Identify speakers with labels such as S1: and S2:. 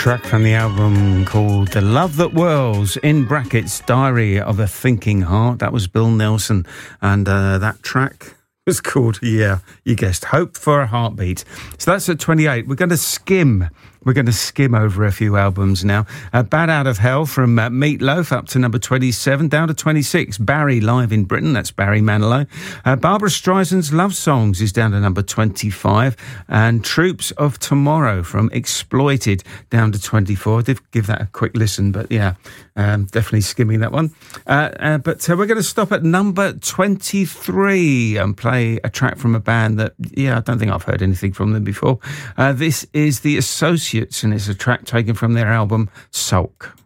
S1: Track from the album called The Love That Whirls, in brackets, Diary of a Thinking Heart. That was Bill Nelson, and that track was called, yeah, you guessed, Hope for a Heartbeat. So that's at 28. We're going to skim over a few albums now. Bad Out of Hell from Meatloaf up to number 27, down to 26. Barry live in Britain, that's Barry Manilow. Barbara Streisand's Love Songs is down to number 25. And Troops of Tomorrow from Exploited down to 24. I did give that a quick listen, but yeah, definitely skimming that one. But we're going to stop at number 23 and play a track from a band that, yeah, I don't think I've heard anything from them before. This is The Associates, and it's a track taken from their album Sulk.